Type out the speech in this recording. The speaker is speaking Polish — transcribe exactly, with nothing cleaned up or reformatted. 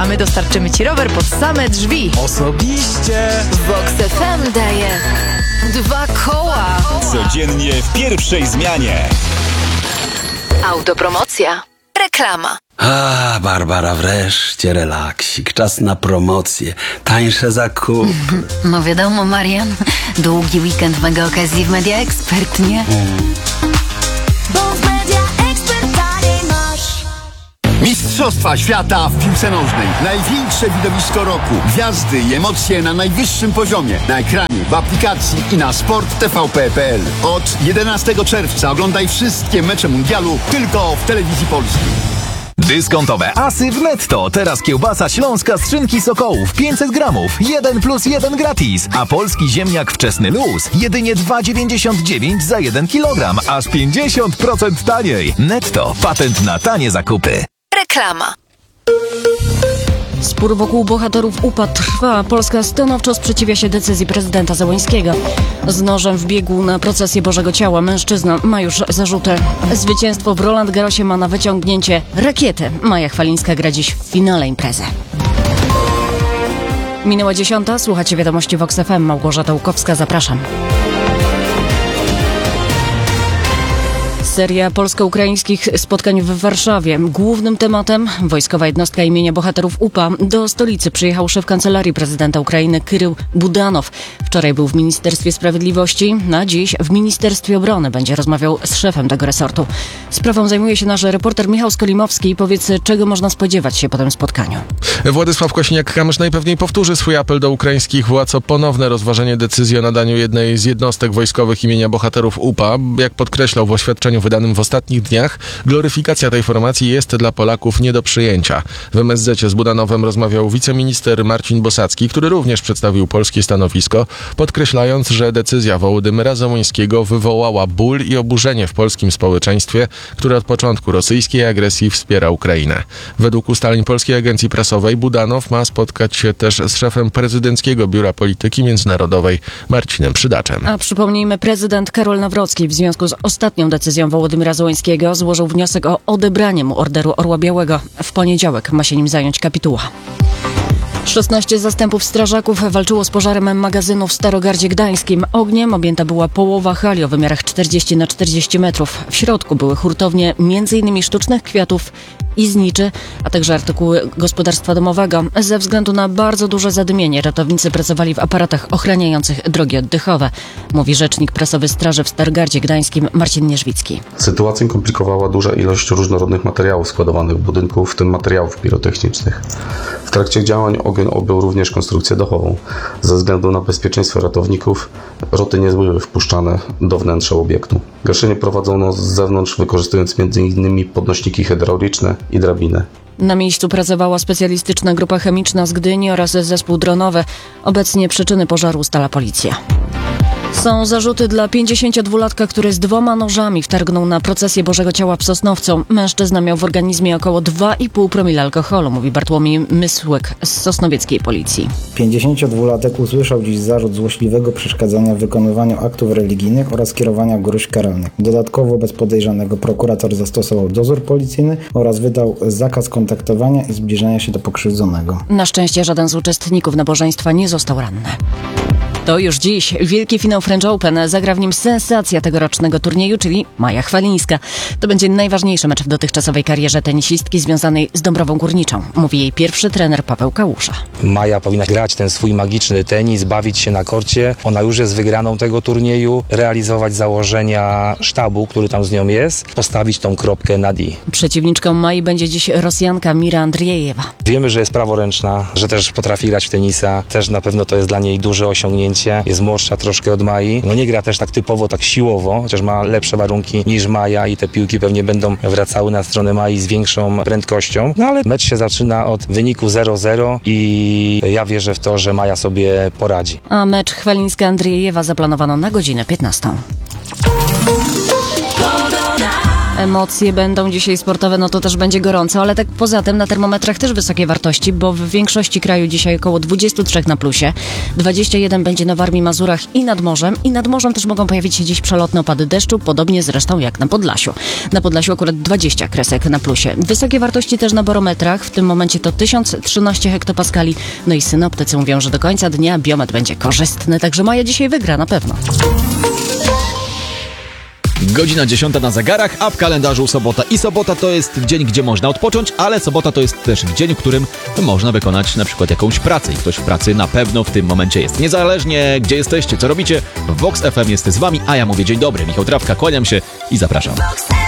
my dostarczymy Ci rower pod same drzwi. Osobiście. Vox F M daje dwa koła. Codziennie w pierwszej zmianie. Autopromocja. Reklama. A, Barbara, wreszcie relaksik. Czas na promocję. Tańsze zakupy. No wiadomo, Marian. Długi weekend mega okazji w Media Expert, nie? Bo w Media Expert taniej masz. Mistrzostwa świata w piłce nożnej. Największe widowisko roku. Gwiazdy i emocje na najwyższym poziomie. Na ekranie, w aplikacji i na sport t v p kropka p l. Od jedenastego czerwca oglądaj wszystkie mecze mundialu tylko w telewizji polskiej. Dyskontowe asy w Netto. Teraz kiełbasa śląska z szynki Sokołów pięćset gramów. jeden plus jeden gratis. A polski ziemniak wczesny luz. Jedynie dwa dziewięćdziesiąt dziewięć za jeden kilogram. Aż pięćdziesiąt procent taniej. Netto. Patent na tanie zakupy. Reklama. Spór wokół bohaterów U P A trwa. Polska stanowczo sprzeciwia się decyzji prezydenta Zełańskiego. Z nożem wbiegł na procesję Bożego Ciała. Mężczyzna ma już zarzuty. Zwycięstwo w Roland Garrosie ma na wyciągnięcie rakiety. Maja Chwalińska gra dziś w finale imprezy. Minęła dziesiąta. Słuchacie wiadomości Vox F M. Małgorzata Łukowska. Zapraszam. Seria polsko-ukraińskich spotkań w Warszawie. Głównym tematem wojskowa jednostka imienia bohaterów U P A. Do stolicy przyjechał szef Kancelarii Prezydenta Ukrainy Kyrył Budanow. Wczoraj był w Ministerstwie Sprawiedliwości, na dziś w Ministerstwie Obrony będzie rozmawiał z szefem tego resortu. Sprawą zajmuje się nasz reporter Michał Skolimowski. Powiedz, czego można spodziewać się po tym spotkaniu? Władysław Kosiniak-Kamysz najpewniej powtórzy swój apel do ukraińskich władz o ponowne rozważenie decyzji o nadaniu jednej z jednostek wojskowych imienia bohaterów U P A. Jak podkreślał w oświadczeniu wydanym w ostatnich dniach, gloryfikacja tej formacji jest dla Polaków nie do przyjęcia. W M S Z z Budanowem rozmawiał wiceminister Marcin Bosacki, który również przedstawił polskie stanowisko, podkreślając, że decyzja Wołodymyra Zełańskiego wywołała ból i oburzenie w polskim społeczeństwie, które od początku rosyjskiej agresji wspiera Ukrainę. Według ustaleń Polskiej Agencji Prasowej Budanow ma spotkać się też z szefem Prezydenckiego Biura Polityki Międzynarodowej Marcinem Przydaczem. A przypomnijmy, prezydent Karol Nawrocki w związku z ostatnią decyzją Wołodymyra Zełańskiego złożył wniosek o odebranie mu Orderu Orła Białego. W poniedziałek ma się nim zająć kapituła. szesnaście zastępów strażaków walczyło z pożarem magazynu w Starogardzie Gdańskim. Ogniem objęta była połowa hali o wymiarach czterdzieści na czterdzieści metrów. W środku były hurtownie między innymi sztucznych kwiatów i zniczy, a także artykuły gospodarstwa domowego. Ze względu na bardzo duże zadymienie ratownicy pracowali w aparatach ochraniających drogi oddechowe, mówi rzecznik prasowy Straży w Starogardzie Gdańskim Marcin Nierzwicki. Sytuację komplikowała duża ilość różnorodnych materiałów składowanych w budynku, w tym materiałów pirotechnicznych. W trakcie działań ogień objął również konstrukcję dachową. Ze względu na bezpieczeństwo ratowników roty nie były wpuszczane do wnętrza obiektu. Gaszenie prowadzono z zewnątrz, wykorzystując między innymi podnośniki hydrauliczne i drabinę. Na miejscu pracowała specjalistyczna grupa chemiczna z Gdyni oraz zespół dronowy. Obecnie przyczyny pożaru ustala policja. Są zarzuty dla pięćdziesięciodwulatka, który z dwoma nożami wtargnął na procesję Bożego Ciała w Sosnowcu. Mężczyzna miał w organizmie około dwa i pół promila alkoholu, mówi Bartłomiej Mysłek z sosnowieckiej policji. pięćdziesięciodwulatek usłyszał dziś zarzut złośliwego przeszkadzania w wykonywaniu aktów religijnych oraz kierowania gróźb karalnych. Dodatkowo wobec podejrzanego prokurator zastosował dozór policyjny oraz wydał zakaz kontaktowania i zbliżania się do pokrzywdzonego. Na szczęście żaden z uczestników nabożeństwa nie został ranny. To już dziś wielki finał French Open. Zagra w nim sensacja tegorocznego turnieju, czyli Maja Chwalińska. To będzie najważniejszy mecz w dotychczasowej karierze tenisistki związanej z Dąbrową Górniczą, mówi jej pierwszy trener Paweł Kałusza. Maja powinna grać ten swój magiczny tenis, bawić się na korcie. Ona już jest wygraną tego turnieju, realizować założenia sztabu, który tam z nią jest, postawić tą kropkę nad i. Przeciwniczką Mai będzie dziś Rosjanka Mira Andriejewa. Wiemy, że jest praworęczna, że też potrafi grać w tenisa. Też na pewno to jest dla niej duże osiągnięcie. Jest młodsza troszkę od Mai. No nie gra też tak typowo, tak siłowo, chociaż ma lepsze warunki niż Maja i te piłki pewnie będą wracały na stronę Mai z większą prędkością. No ale mecz się zaczyna od wyniku zero zero i ja wierzę w to, że Maja sobie poradzi. A mecz Chwalińska-Andriejewa zaplanowano na godzinę piętnastą. Emocje będą dzisiaj sportowe, no to też będzie gorąco, ale tak poza tym na termometrach też wysokie wartości, bo w większości kraju dzisiaj około dwadzieścia trzy na plusie. dwadzieścia jeden będzie na Warmii, Mazurach i nad morzem. I nad morzem też mogą pojawić się dziś przelotne opady deszczu, podobnie zresztą jak na Podlasiu. Na Podlasiu akurat dwadzieścia kresek na plusie. Wysokie wartości też na barometrach, w tym momencie to tysiąc trzynaście hektopaskali. No i synoptycy mówią, że do końca dnia biometr będzie korzystny, także Maja dzisiaj wygra na pewno. Godzina dziesiąta na zegarach, a w kalendarzu sobota. I sobota to jest dzień, gdzie można odpocząć, ale sobota to jest też dzień, w którym można wykonać na przykład jakąś pracę. I ktoś w pracy na pewno w tym momencie jest. Niezależnie gdzie jesteście, co robicie, Vox F M jest z wami, a ja mówię dzień dobry. Michał Trawka, kłaniam się i zapraszam.